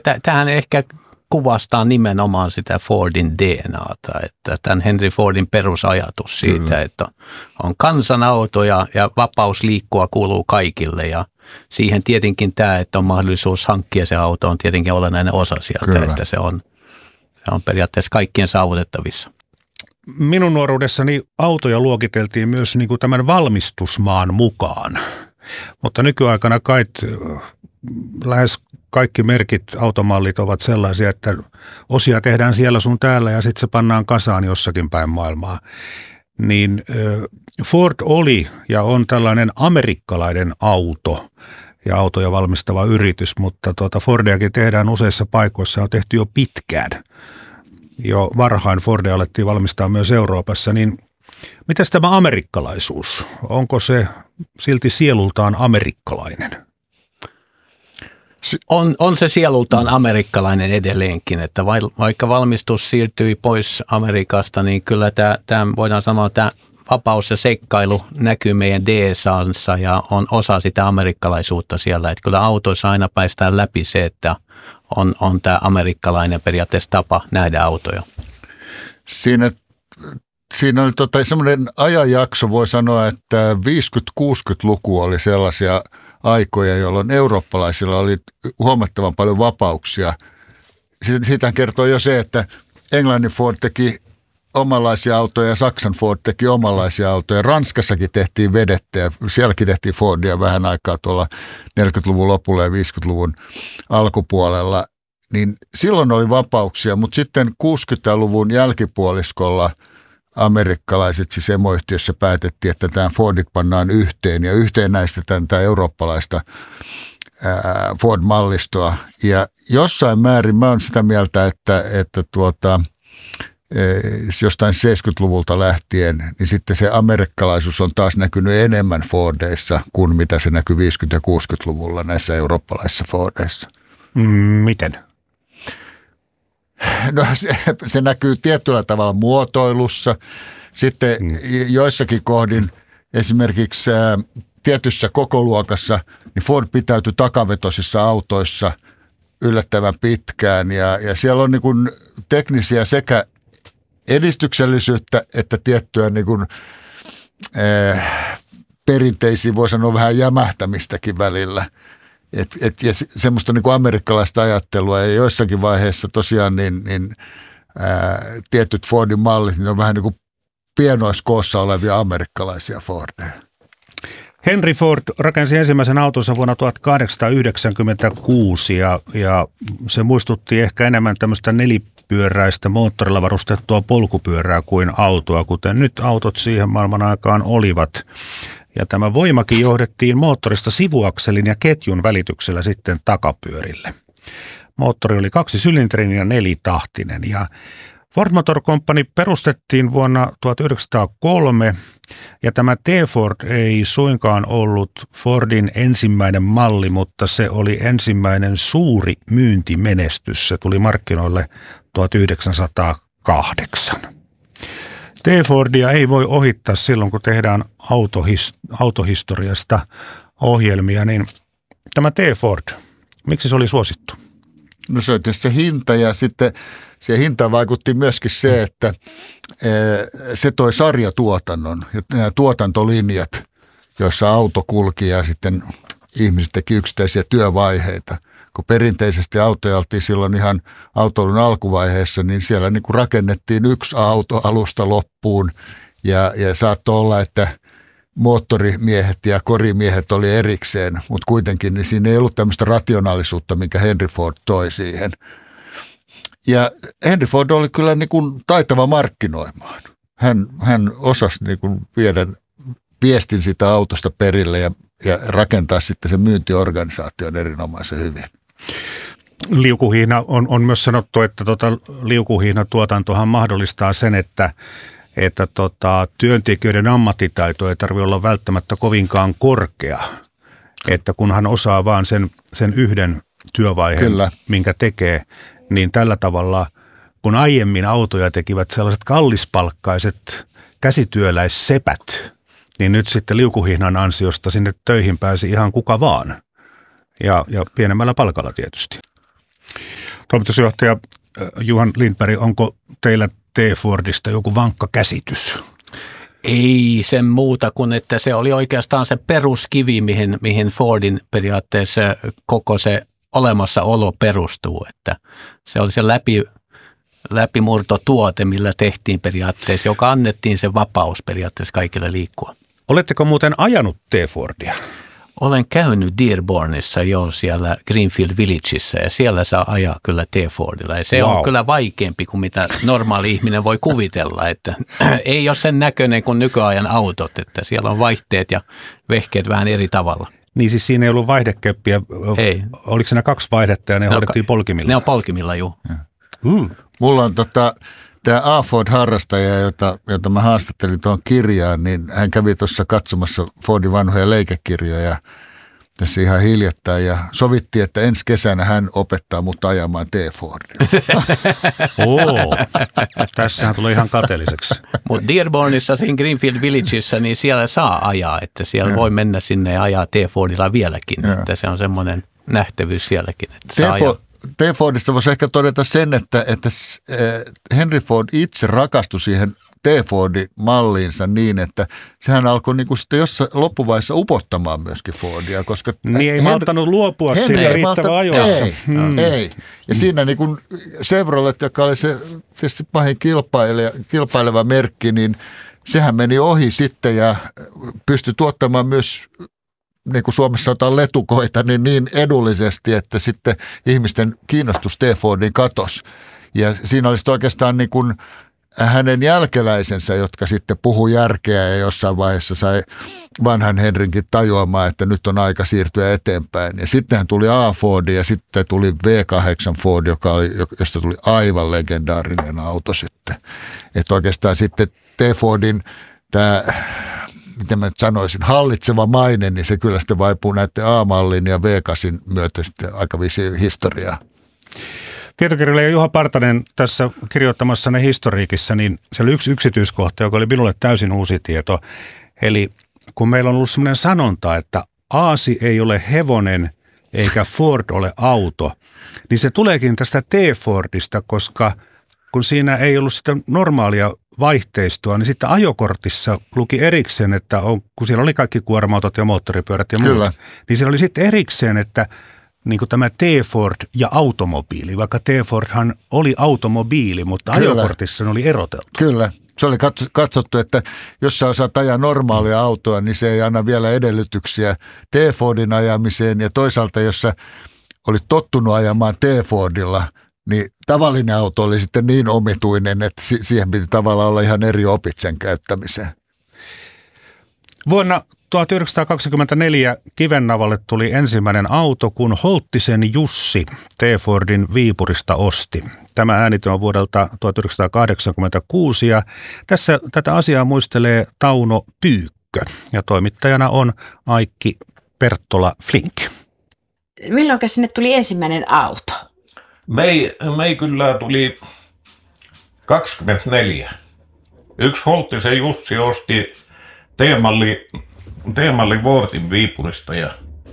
tämähän ehkä kuvastaa nimenomaan sitä Fordin DNAta, että tämän Henry Fordin perusajatus siitä, kyllä, että on kansanauto ja vapaus liikkua kuuluu kaikille ja siihen tietenkin tämä, että on mahdollisuus hankkia se auto on tietenkin olennainen osa sieltä, kyllä, että se on periaatteessa kaikkien saavutettavissa. Minun nuoruudessani autoja luokiteltiin myös niin kuin tämän valmistusmaan mukaan, mutta nykyaikana lähes kaikki merkit, automallit ovat sellaisia, että osia tehdään siellä sun täällä ja sitten se pannaan kasaan jossakin päin maailmaa. Niin Ford oli ja on tällainen amerikkalainen auto ja autoja valmistava yritys, mutta Fordiakin tehdään useissa paikoissa, on tehty jo pitkään. Jo varhain Fordia alettiin valmistaa myös Euroopassa, niin mitäs tämä amerikkalaisuus? Onko se silti sielultaan amerikkalainen? On se sielultaan amerikkalainen edelleenkin, että vaikka valmistus siirtyi pois Amerikasta, niin kyllä tämä voidaan sanoa, että vapaus ja seikkailu näkyy meidän DSA:ssa ja on osa sitä amerikkalaisuutta siellä. Että kyllä autoissa aina päästään läpi se, että on tämä amerikkalainen periaatteessa tapa nähdä autoja. Siinä oli semmoinen ajanjakso, voi sanoa, että 50-60-luku oli sellaisia aikoja, jolloin eurooppalaisilla oli huomattavan paljon vapauksia. Siitä kertoo jo se, että Englannin Ford teki omanlaisia autoja ja Saksan Ford teki omanlaisia autoja. Ranskassakin tehtiin vedettä ja sielläkin tehtiin Fordia vähän aikaa tuolla 40-luvun lopulla ja 50-luvun alkupuolella. Niin silloin oli vapauksia, mutta sitten 60-luvun jälkipuoliskolla amerikkalaiset siis emoyhtiössä päätettiin, että tämä Fordit pannaan yhteen ja yhteen näistä tämä eurooppalaista Ford-mallistoa. Ja jossain määrin mä oon sitä mieltä, että jostain 70-luvulta lähtien, niin sitten se amerikkalaisuus on taas näkynyt enemmän Fordeissa kuin mitä se näkyy 50- ja 60-luvulla näissä eurooppalaisissa Fordeissa. Miten? No se näkyy tietyllä tavalla muotoilussa. Sitten joissakin kohdin esimerkiksi tietyssä kokoluokassa niin Ford pitäytyi takavetoisissa autoissa yllättävän pitkään ja siellä on niin kuin teknisiä sekä edistyksellisyyttä että tiettyä niin kuin, perinteisiä, voi sanoa vähän jämähtämistäkin välillä. Ja semmoista niin kuin amerikkalaista ajattelua ja joissakin vaiheessa tosiaan tietyt Fordin mallit niin on vähän niin kuin pienoiskoossa olevia amerikkalaisia Fordeja. Henry Ford rakensi ensimmäisen autonsa vuonna 1896 ja se muistutti ehkä enemmän tämmöistä nelipyöräistä moottorilla varustettua polkupyörää kuin autoa, kuten nyt autot siihen maailman aikaan olivat. Ja tämä voimakin johdettiin moottorista sivuakselin ja ketjun välityksellä sitten takapyörille. Moottori oli 2-sylinterinen ja 4-tahtinen ja Ford Motor Company perustettiin vuonna 1903 ja tämä T-Ford ei suinkaan ollut Fordin ensimmäinen malli, mutta se oli ensimmäinen suuri myyntimenestys. Se tuli markkinoille 1908. T-Fordia ei voi ohittaa silloin, kun tehdään autohistoriasta ohjelmia, niin tämä T-Ford, miksi se oli suosittu? No se on tietysti se hinta ja sitten siihen hintaan vaikutti myöskin se, että se toi sarjatuotannon ja nämä tuotantolinjat, joissa auto kulki ja sitten ihmiset teki yksittäisiä työvaiheita. Kun perinteisesti autoja oltiin silloin ihan autoilun alkuvaiheessa, niin siellä niin kuin rakennettiin yksi auto alusta loppuun ja saattoi olla, että moottorimiehet ja korimiehet oli erikseen, mutta kuitenkin niin siinä ei ollut tämmöistä rationaalisuutta, minkä Henry Ford toi siihen. Ja Henry Ford oli kyllä niin kuin taitava markkinoimaan. Hän osasi niin kuin viedä viestin sitä autosta perille ja rakentaa sitten sen myyntiorganisaation erinomaisen hyvin. Liukuhihna on myös sanottu, että liukuhihnatuotantohan mahdollistaa sen, että työntekijöiden ammattitaito ei tarvitse olla välttämättä kovinkaan korkea. Että kun hän osaa vaan sen yhden työvaiheen, kyllä, minkä tekee, niin tällä tavalla, kun aiemmin autoja tekivät sellaiset kallispalkkaiset käsityöläissepät, niin nyt sitten liukuhihnan ansiosta sinne töihin pääsi ihan kuka vaan ja pienemmällä palkalla tietysti. Toimitusjohtaja Johan Lindberg, onko teillä T-Fordista joku vankka käsitys? Ei sen muuta kuin, että se oli oikeastaan se peruskivi, mihin Fordin periaatteessa koko se olemassaolo perustuu. Että se oli se läpimurtotuote, millä tehtiin periaatteessa, joka annettiin se vapaus periaatteessa kaikille liikkua. Oletteko muuten ajanut T-Fordia? Olen käynyt Dearbornissa jo siellä Greenfield Villageissa ja siellä saa ajaa kyllä T-Fordilla. Ja se on kyllä vaikeampi kuin mitä normaali ihminen voi kuvitella, että ei ole sen näköinen kuin nykyajan autot, että siellä on vaihteet ja vehkeet vähän eri tavalla. Niin siis siinä ei ollut vaihdekeppiä, ei. Oliko siinä 2 vaihdetta ja ne hoidettiin polkimilla? Ne on polkimilla, juu. Mulla on tämä A-Ford-harrastaja, jota mä haastattelin tuohon kirjaan, niin hän kävi tuossa katsomassa Fordin vanhoja leikekirjoja tässä ihan hiljattain ja sovittiin, että ensi kesänä hän opettaa mut ajamaan T-Fordilla. Tässähän tulee ihan kateelliseksi. Mutta Dearbornissa, siinä Greenfield Villageissa, niin siellä saa ajaa, että siellä voi mennä sinne ja ajaa T-Fordilla vieläkin, että se on semmoinen nähtävyys sielläkin, että saa ajaa. T-Fordista voisi ehkä todeta sen, että Henry Ford itse rakastui siihen T-Fordin malliinsa niin, että sehän alkoi niin kuin sitten jossain loppuvaiheessa upottamaan myöskin Fordia, koska niin ei malttanut luopua siitä riittävän ajoissa. Ei. Ja siinä niin kuin Chevrolet, joka oli se tietysti pahin kilpaileva merkki, niin sehän meni ohi sitten ja pystyi tuottamaan myös, niin kuin Suomessa otetaan letukoita, niin edullisesti, että sitten ihmisten kiinnostus T-Fordin katosi. Ja siinä oli oikeastaan niin kuin hänen jälkeläisensä, jotka sitten puhui järkeä ja jossain vaiheessa sai vanhan Henrinkin tajuamaan, että nyt on aika siirtyä eteenpäin. Ja sittenhän tuli A-Ford ja sitten tuli V8 Ford, josta tuli aivan legendaarinen auto sitten. Että oikeastaan sitten T-Fordin tämä, miten mä sanoisin, hallitseva maine, niin se kyllä sitten vaipuu näiden A-mallin ja V8 myötä sitten aika visi historiaa. Tietokirjailija Juha Partanen tässä kirjoittamassanne historiikissa, niin se oli yksi yksityiskohta, joka oli minulle täysin uusi tieto. Eli kun meillä on ollut sellainen sanonta, että aasi ei ole hevonen eikä Ford ole auto, niin se tuleekin tästä T-Fordista, koska kun siinä ei ollut sitä normaalia vaihteistoa, niin sitten ajokortissa luki erikseen, että kun siellä oli kaikki kuorma-autot ja moottoripyörät ja muut, niin siellä oli sitten erikseen, että niin kuin tämä T-Ford ja automobiili, vaikka T-Fordhan oli automobiili, mutta ajokortissa ne oli eroteltu. Kyllä, se oli katsottu, että jos sä osaat ajaa normaalia autoa, niin se ei anna vielä edellytyksiä T-Fordin ajamiseen. Ja toisaalta, jos sä olit tottunut ajamaan T-Fordilla, niin tavallinen auto oli sitten niin omituinen, että siihen piti tavallaan olla ihan eri opit sen käyttämiseen. Vuonna 1924 Kivennavalle tuli ensimmäinen auto, kun Holttisen Jussi T-Fordin Viipurista osti. Tämä äänitys on vuodelta 1986 ja tässä tätä asiaa muistelee Tauno Pyykkö ja toimittajana on Aikki Perttola-Flink. Milloin sinne tuli ensimmäinen auto? Me kyllä tuli 24. Yksi Holttisen Jussi osti T-malli Vortin Viipurista ja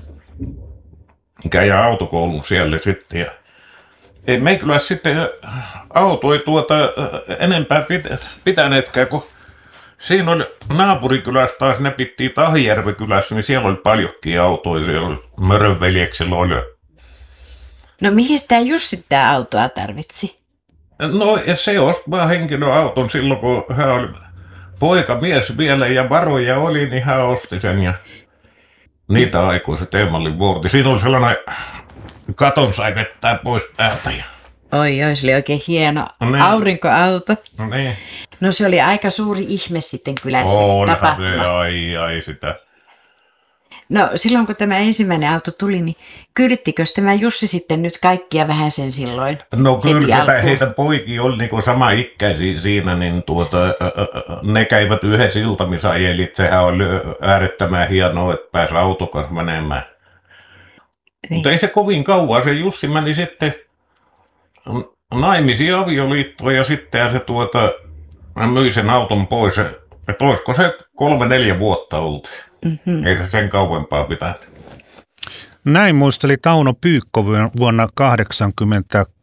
käy autokoulun siellä sitten. Ja me ei kyllä sitten auto ei enempää pitäneetkään, kun siinä oli naapurikylässä taas ne pittiin Tahijärvi-kylässä, niin siellä oli paljonkin autoja, siellä oli Mörönveljeksellä oli. No mihin tämä Jussi tämä autoa tarvitsi? No se osti vaan henkilöauton silloin, kun hän oli poikamies vielä ja varoja oli, niin hän osti sen ja niitä aikoja se T-mallin Vorti. Siinä oli sellainen katon sai vettää pois päältä. Oi, se oli oikein hieno aurinkoauto. Niin. No se oli aika suuri ihme sitten kylässä tapahtuma. Ai sitä. No silloin kun tämä ensimmäinen auto tuli, niin kyydittikö tämä Jussi sitten nyt kaikkia vähän sen silloin? No kyllä, heitä poikia oli niin sama ikäisiä siinä, niin ne käivät yhdessä iltamissa ajelit. Sehän oli äärettömän hienoa, että pääsi auton kanssa menemään. Niin. Mutta ei se kovin kauan, se Jussi meni sitten naimisiin avioliittoon ja sitten se myi sen auton pois. Että olisiko se 3-4 vuotta ollut. Mm-hmm. Ei se sen kauempaa pitänyt. Näin muisteli Tauno Pyykkö vuonna 1986